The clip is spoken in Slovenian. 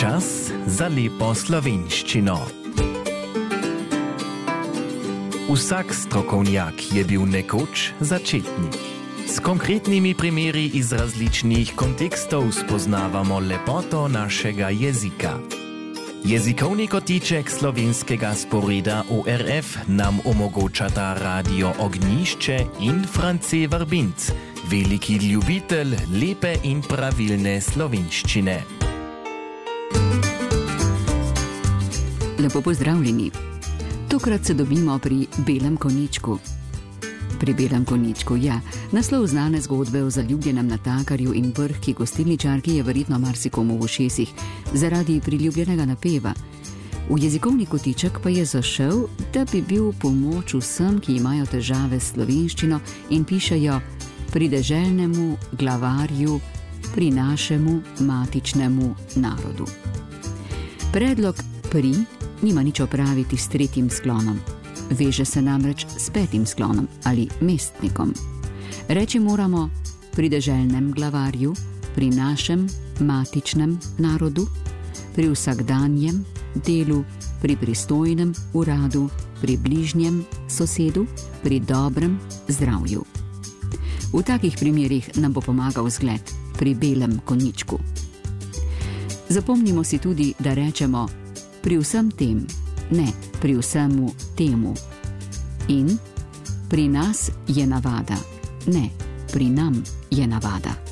Čas za lepo slovenščino. Vsak strokovnjak je bil nekoč začetnik. S konkretnimi primeri iz različnih kontekstov spoznavamo lepoto našega jezika. Jezikovni kotiček slovenskega sporeda ORF nam omogočata Radio Ognjišče in France Vrbinc, veliki ljubitelj lepe in pravilne slovenščine. Lepo pozdravljeni. Tokrat se dobimo pri Belem konjičku. Pri Belem konjičku, ja, naslov znane zgodbe o zaljubljenem natakarju in vrhki gostilničarki je verjetno marsikomu v ušesih zaradi priljubljenega napeva. V jezikovni kotiček pa je zašel, da bi bil pomoč vsem, ki imajo težave s slovenščino in pišejo pri deželnemu glavarju, pri našemu matičnemu narodu. Predlog pri nima nič opraviti s tretjim sklonom. Veže se namreč s petim sklonom ali mestnikom. Reči moramo pri deželnem glavarju, pri našem matičnem narodu, pri vsakdanjem delu, pri pristojnem uradu, pri bližnjem sosedu, pri dobrem zdravju. V takih primerih nam bo pomagal zgled pri Belem konjičku. Zapomnimo si tudi, da rečemo pri vsem tem, ne pri vsemu temu. In pri nas je navada, ne pri nam je navada.